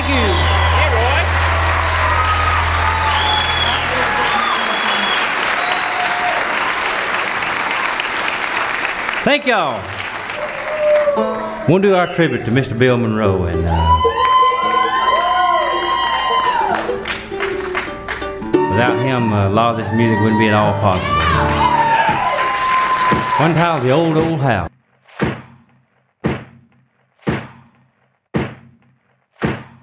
Thank you. Hey, Roy. Thank y'all. We'll do our tribute to Mr. Bill Monroe, and without him, a lot of this music wouldn't be at all possible. One time, the old house.